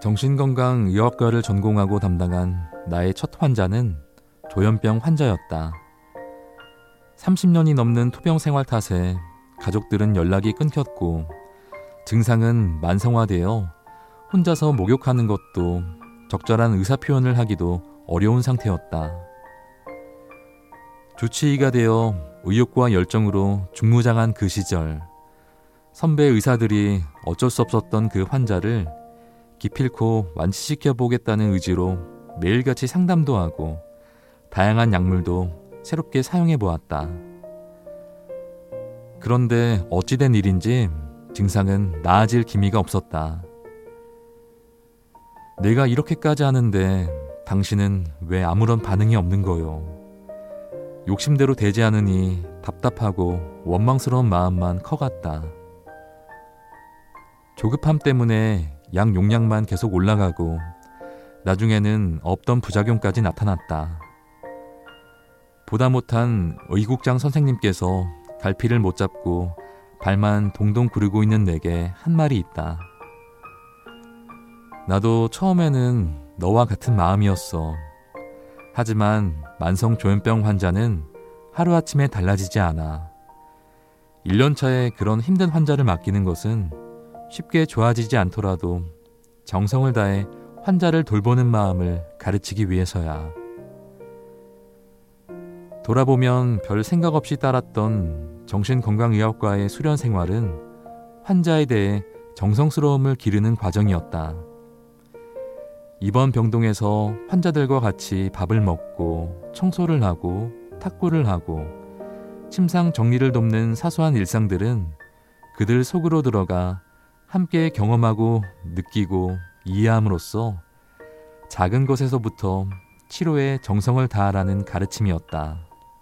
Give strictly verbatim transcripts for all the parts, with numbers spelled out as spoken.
정신건강의학과를 전공하고 담당한 나의 첫 환자는 조현병 환자였다. 삼십 년이 넘는 투병 생활 탓에 가족들은 연락이 끊겼고 증상은 만성화되어 혼자서 목욕하는 것도 적절한 의사표현을 하기도 어려운 상태였다. 주치의가 되어 의욕과 열정으로 중무장한 그 시절, 선배 의사들이 어쩔 수 없었던 그 환자를 기필코 완치시켜보겠다는 의지로 매일같이 상담도 하고 다양한 약물도 새롭게 사용해보았다. 그런데 어찌된 일인지 증상은 나아질 기미가 없었다. 내가 이렇게까지 하는데 당신은 왜 아무런 반응이 없는 거요? 욕심대로 되지 않으니 답답하고 원망스러운 마음만 커갔다. 조급함 때문에 약 용량만 계속 올라가고 나중에는 없던 부작용까지 나타났다. 보다 못한 의국장 선생님께서 갈피를 못 잡고 발만 동동 구르고 있는 내게 한 말이 있다. 나도 처음에는 너와 같은 마음이었어. 하지만 만성 조현병 환자는 하루아침에 달라지지 않아. 일 년 차에 그런 힘든 환자를 맡기는 것은 쉽게 좋아지지 않더라도 정성을 다해 환자를 돌보는 마음을 가르치기 위해서야. 돌아보면 별 생각 없이 따랐던 정신건강의학과의 수련 생활은 환자에 대해 정성스러움을 기르는 과정이었다. 입원 병동에서 환자들과 같이 밥을 먹고 청소를 하고 탁구를 하고 침상 정리를 돕는 사소한 일상들은 그들 속으로 들어가 함께 경험하고 느끼고 이해함으로써 작은 것에서부터 치료에 정성을 다하라는 가르침이었다.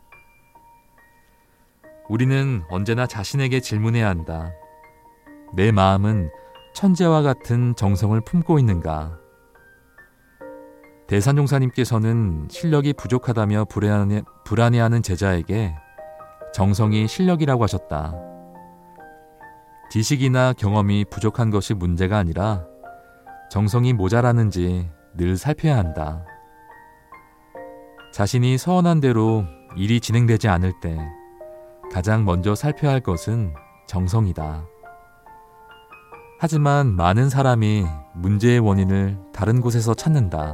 우리는 언제나 자신에게 질문해야 한다. 내 마음은 천재와 같은 정성을 품고 있는가? 대산종사님께서는 실력이 부족하다며 불안해, 불안해하는 제자에게 정성이 실력이라고 하셨다. 지식이나 경험이 부족한 것이 문제가 아니라 정성이 모자라는지 늘 살펴야 한다. 자신이 서원한 대로 일이 진행되지 않을 때 가장 먼저 살펴야 할 것은 정성이다. 하지만 많은 사람이 문제의 원인을 다른 곳에서 찾는다.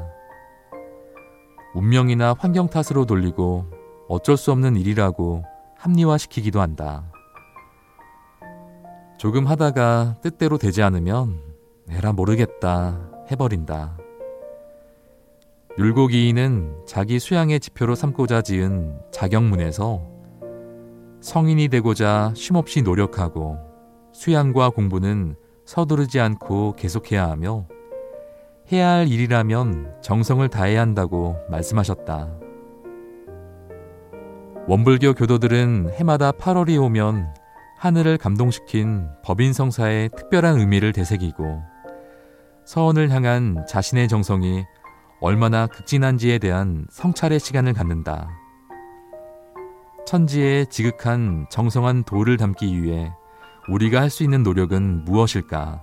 운명이나 환경 탓으로 돌리고 어쩔 수 없는 일이라고 합리화시키기도 한다. 조금 하다가 뜻대로 되지 않으면 에라 모르겠다 해버린다. 율곡이인은 자기 수양의 지표로 삼고자 지은 자경문에서 성인이 되고자 쉼없이 노력하고 수양과 공부는 서두르지 않고 계속해야 하며 해야 할 일이라면 정성을 다해야 한다고 말씀하셨다. 원불교 교도들은 해마다 팔월이 오면 하늘을 감동시킨 법인성사의 특별한 의미를 되새기고 서원을 향한 자신의 정성이 얼마나 극진한지에 대한 성찰의 시간을 갖는다. 천지에 지극한 정성한 도를 담기 위해 우리가 할 수 있는 노력은 무엇일까?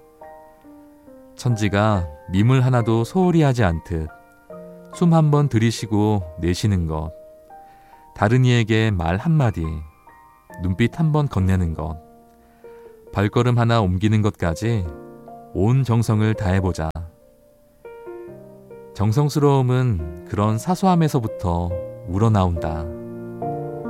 천지가 밈을 하나도 소홀히 하지 않듯 숨 한 번 들이쉬고 내쉬는 것, 다른 이에게 말 한마디, 눈빛 한 번 건네는 것, 발걸음 하나 옮기는 것까지 온 정성을 다해보자. 정성스러움은 그런 사소함에서부터 우러나온다.